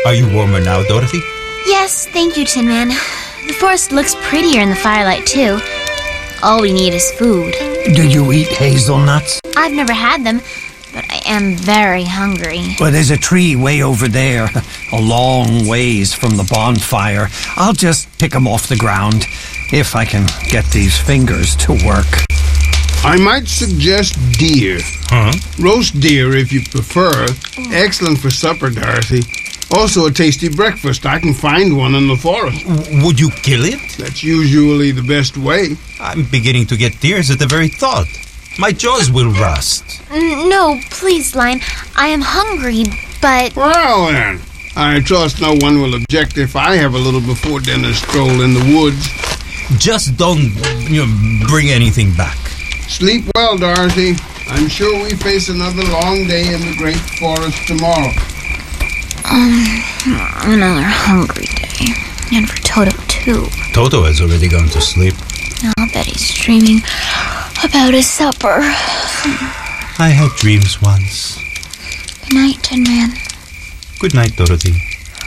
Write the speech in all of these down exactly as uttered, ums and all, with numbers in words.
Are you warmer now, Dorothy? Yes, thank you, Tin Man. The forest looks prettier in the firelight, too. All we need is food. Do you eat hazelnuts? I've never had them, but I am very hungry. Well, there's a tree way over there, a long ways from the bonfire. I'll just pick 'em off the ground, if I can get these fingers to work. I might suggest deer. Huh? Roast deer, if you prefer. Excellent for supper, Dorothy. Also a tasty breakfast. I can find one in the forest. W- would you kill it? That's usually the best way. I'm beginning to get tears at the very thought. My jaws will rust. N- no, please, Lion. I am hungry, but... Well, then. I trust no one will object if I have a little before dinner stroll in the woods. Just don't you know, bring anything back. Sleep well, Dorothy. I'm sure we face another long day in the great forest tomorrow. Um, another hungry day. And for Toto, too. Toto has already gone to sleep. I'll bet he's dreaming about his supper. I had dreams once. Good night, Tin Man. Good night, Dorothy.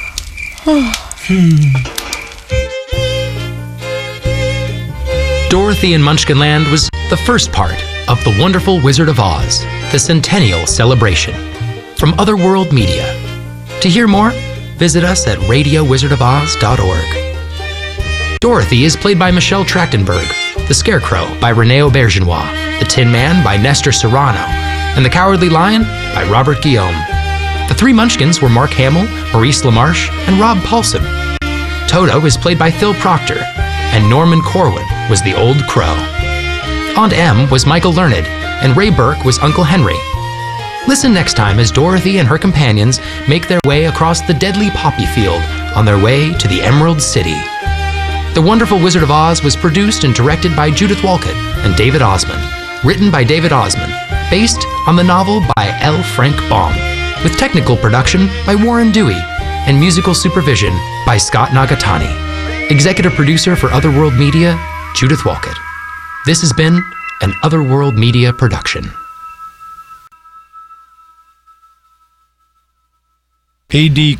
hmm. Dorothy in Munchkinland was the first part of The Wonderful Wizard of Oz, the Centennial Celebration, from Otherworld Media. To hear more, visit us at radio wizard of oz dot org. Dorothy is played by Michelle Trachtenberg, the Scarecrow by Renee Aubergenois, the Tin Man by Nestor Serrano, and the Cowardly Lion by Robert Guillaume. The three Munchkins were Mark Hamill, Maurice LaMarche, and Rob Paulson. Toto is played by Phil Proctor, and Norman Corwin was the Old Crow. Aunt Em was Michael Learned, and Ray Burke was Uncle Henry. Listen next time as Dorothy and her companions make their way across the deadly poppy field on their way to the Emerald City. The Wonderful Wizard of Oz was produced and directed by Judith Walcott and David Osmond, written by David Osmond, based on the novel by L. Frank Baum, with technical production by Warren Dewey and musical supervision by Scott Nagatani. Executive producer for Otherworld Media, Judith Walcott. This has been an Otherworld Media production. A D